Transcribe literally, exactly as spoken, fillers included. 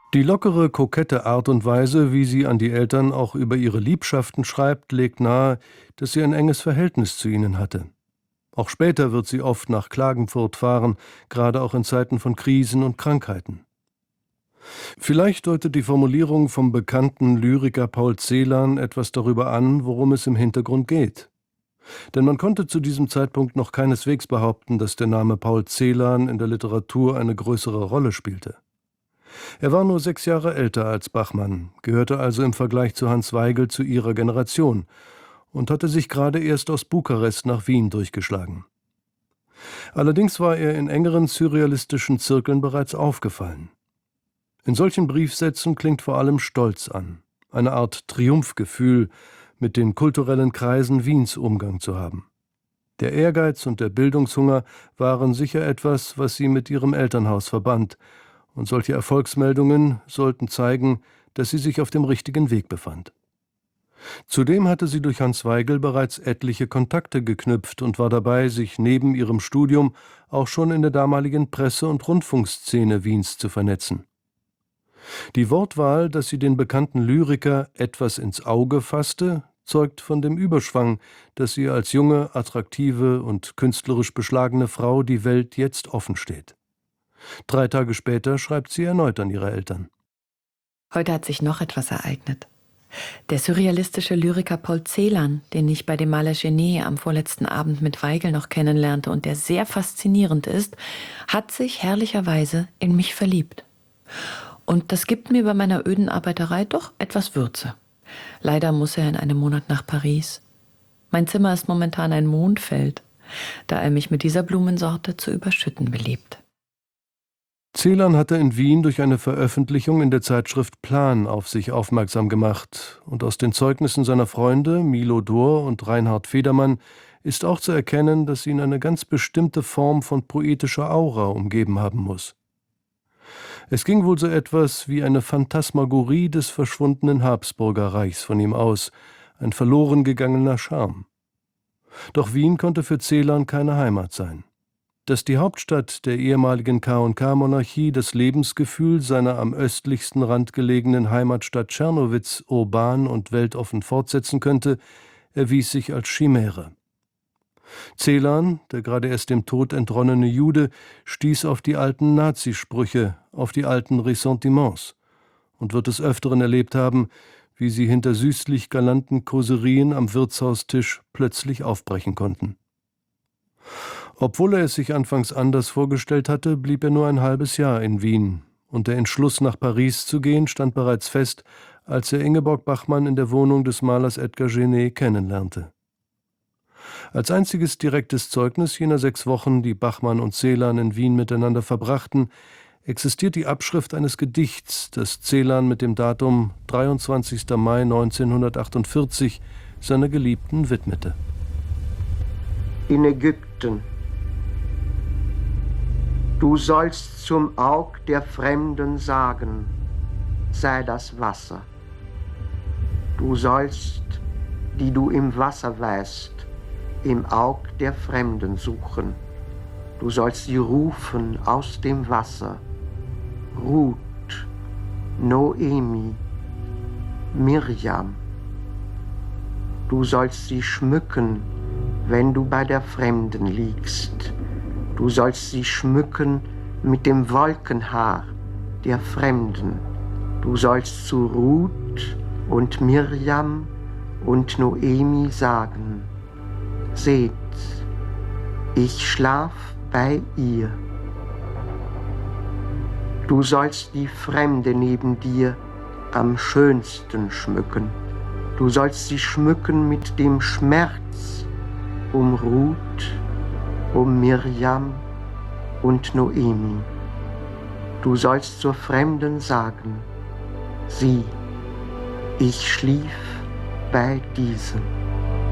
Die lockere, kokette Art und Weise, wie sie an die Eltern auch über ihre Liebschaften schreibt, legt nahe, dass sie ein enges Verhältnis zu ihnen hatte. Auch später wird sie oft nach Klagenfurt fahren, gerade auch in Zeiten von Krisen und Krankheiten. Vielleicht deutet die Formulierung vom bekannten Lyriker Paul Celan etwas darüber an, worum es im Hintergrund geht. Denn man konnte zu diesem Zeitpunkt noch keineswegs behaupten, dass der Name Paul Celan in der Literatur eine größere Rolle spielte. Er war nur sechs Jahre älter als Bachmann, gehörte also im Vergleich zu Hans Weigel zu ihrer Generation und hatte sich gerade erst aus Bukarest nach Wien durchgeschlagen. Allerdings war er in engeren surrealistischen Zirkeln bereits aufgefallen. In solchen Briefsätzen klingt vor allem Stolz an, eine Art Triumphgefühl, mit den kulturellen Kreisen Wiens Umgang zu haben. Der Ehrgeiz und der Bildungshunger waren sicher etwas, was sie mit ihrem Elternhaus verband, und solche Erfolgsmeldungen sollten zeigen, dass sie sich auf dem richtigen Weg befand. Zudem hatte sie durch Hans Weigel bereits etliche Kontakte geknüpft und war dabei, sich neben ihrem Studium auch schon in der damaligen Presse- und Rundfunkszene Wiens zu vernetzen. Die Wortwahl, dass sie den bekannten Lyriker etwas ins Auge fasste, zeugt von dem Überschwang, dass ihr als junge, attraktive und künstlerisch beschlagene Frau die Welt jetzt offen steht. Drei Tage später schreibt sie erneut an ihre Eltern. Heute hat sich noch etwas ereignet. Der surrealistische Lyriker Paul Celan, den ich bei dem Maler Genet am vorletzten Abend mit Weigel noch kennenlernte und der sehr faszinierend ist, hat sich herrlicherweise in mich verliebt. Und das gibt mir bei meiner öden Arbeiterei doch etwas Würze. Leider muss er in einem Monat nach Paris. Mein Zimmer ist momentan ein Mondfeld, da er mich mit dieser Blumensorte zu überschütten beliebt. Celan hatte in Wien durch eine Veröffentlichung in der Zeitschrift Plan auf sich aufmerksam gemacht, und aus den Zeugnissen seiner Freunde Milo Dor und Reinhard Federmann ist auch zu erkennen, dass ihn eine ganz bestimmte Form von poetischer Aura umgeben haben muss. Es ging wohl so etwas wie eine Phantasmagorie des verschwundenen Habsburgerreichs von ihm aus, ein verloren gegangener Charme. Doch Wien konnte für Celan keine Heimat sein. Dass die Hauptstadt der ehemaligen K und K-Monarchie das Lebensgefühl seiner am östlichsten Rand gelegenen Heimatstadt Czernowitz urban und weltoffen fortsetzen könnte, erwies sich als Chimäre. Celan, der gerade erst dem Tod entronnene Jude, stieß auf die alten Nazisprüche, auf die alten Ressentiments und wird des Öfteren erlebt haben, wie sie hinter süßlich galanten Kauserien am Wirtshaustisch plötzlich aufbrechen konnten. Obwohl er es sich anfangs anders vorgestellt hatte, blieb er nur ein halbes Jahr in Wien, und der Entschluss, nach Paris zu gehen, stand bereits fest, als er Ingeborg Bachmann in der Wohnung des Malers Edgar Genet kennenlernte. Als einziges direktes Zeugnis jener sechs Wochen, die Bachmann und Celan in Wien miteinander verbrachten, existiert die Abschrift eines Gedichts, das Celan mit dem Datum dreiundzwanzigster Mai neunzehnhundertachtundvierzig seiner Geliebten widmete. In Ägypten. Du sollst zum Aug der Fremden sagen, sei das Wasser. Du sollst, die du im Wasser weißt, im Aug der Fremden suchen. Du sollst sie rufen aus dem Wasser. Ruth, Noemi, Mirjam. Du sollst sie schmücken, wenn du bei der Fremden liegst. Du sollst sie schmücken mit dem Wolkenhaar der Fremden. Du sollst zu Ruth und Mirjam und Noemi sagen, seht, ich schlaf bei ihr. Du sollst die Fremde neben dir am schönsten schmücken. Du sollst sie schmücken mit dem Schmerz um Ruth, um Mirjam und Noemi. Du sollst zur Fremden sagen, sieh, ich schlief bei diesen.